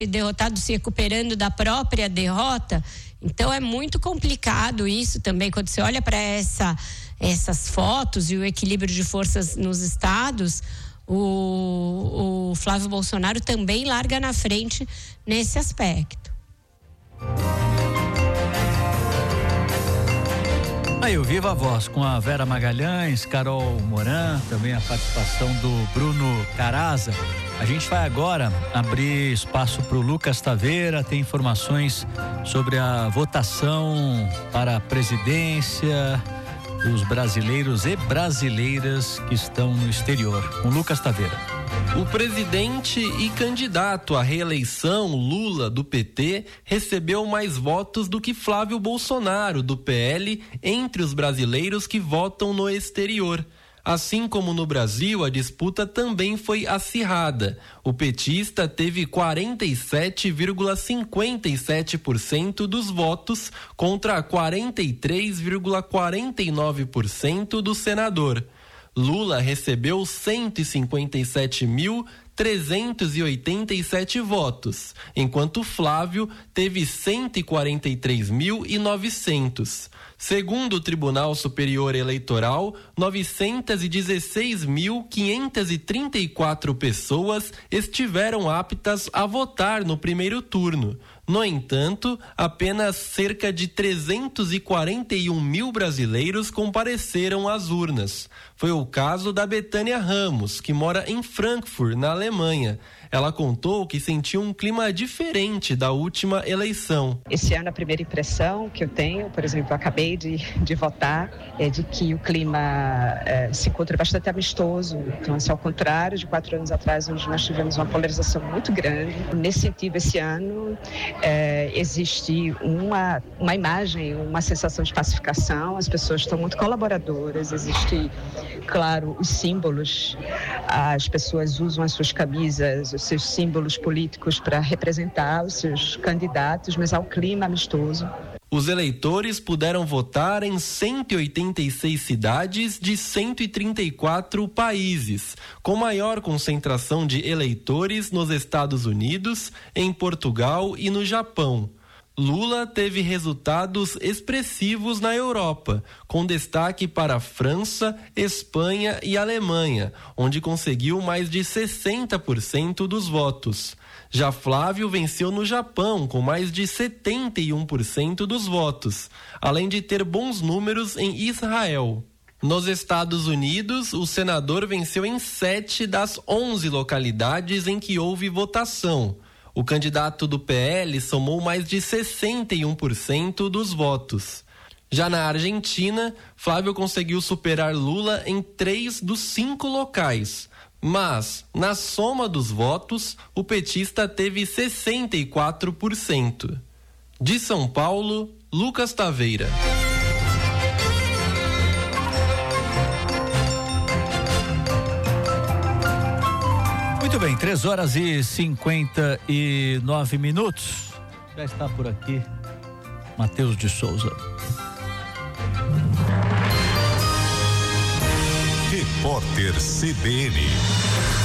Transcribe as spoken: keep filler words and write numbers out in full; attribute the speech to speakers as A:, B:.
A: derrotado se recuperando da própria derrota. Então é muito complicado isso também, quando você olha para essa, essas fotos e o equilíbrio de forças nos estados, o, o Flávio Bolsonaro também larga na frente nesse aspecto.
B: Aí o Viva Voz com a Vera Magalhães, Carol Moran, também a participação do Bruno Caraza. A gente vai agora abrir espaço para o Lucas Taveira, tem informações sobre a votação para a presidência dos brasileiros e brasileiras que estão no exterior. Com Lucas Taveira.
C: O presidente e candidato à reeleição, Lula, do P T, recebeu mais votos do que Flávio Bolsonaro, do P L, entre os brasileiros que votam no exterior. Assim como no Brasil, a disputa também foi acirrada. O petista teve quarenta e sete vírgula cinquenta e sete por cento dos votos contra quarenta e três vírgula quarenta e nove por cento do senador. Lula recebeu cento e cinquenta e sete mil trezentos e oitenta e sete votos, enquanto Flávio teve cento e quarenta e três mil e novecentos. Segundo o Tribunal Superior Eleitoral, novecentos e dezesseis mil quinhentos e trinta e quatro pessoas estiveram aptas a votar no primeiro turno. No entanto, apenas cerca de trezentos e quarenta e um mil brasileiros compareceram às urnas. Foi o caso da Betânia Ramos, que mora em Frankfurt, na Alemanha. Ela contou que sentiu um clima diferente da última eleição.
D: Esse ano a primeira impressão que eu tenho, por exemplo, eu acabei de, de votar, é de que o clima é, se encontra bastante amistoso. Então, assim, ao contrário de quatro anos atrás, onde nós tivemos uma polarização muito grande. Nesse sentido, esse ano é, existe uma, uma imagem, uma sensação de pacificação, as pessoas estão muito colaboradoras, existe, claro, os símbolos, as pessoas usam as suas camisas, os seus símbolos políticos para representar os seus candidatos, mas há um clima amistoso.
C: Os eleitores puderam votar em cento e oitenta e seis cidades de cento e trinta e quatro países, com maior concentração de eleitores nos Estados Unidos, em Portugal e no Japão. Lula teve resultados expressivos na Europa, com destaque para França, Espanha e Alemanha, onde conseguiu mais de sessenta por cento dos votos. Já Flávio venceu no Japão, com mais de setenta e um por cento dos votos, além de ter bons números em Israel. Nos Estados Unidos, o senador venceu em sete das onze localidades em que houve votação. O candidato do P L somou mais de sessenta e um por cento dos votos. Já na Argentina, Flávio conseguiu superar Lula em três dos cinco locais. Mas, na soma dos votos, o petista teve sessenta e quatro por cento. De São Paulo, Lucas Taveira.
B: Muito bem, três horas e cinquenta e nove minutos. Já está por aqui Matheus de Souza.
E: Repórter C B N.